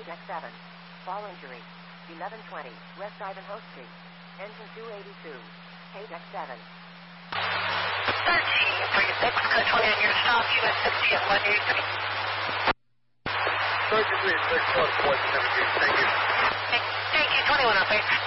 deck 7. Fall injury. 1120 West Ivanhoe Street. Engine 282. K-deck 7. 1336, code 20 on your stop, US 60 at 183. 33, 6 plus 117, thank you. Thank you, 21 up, 8.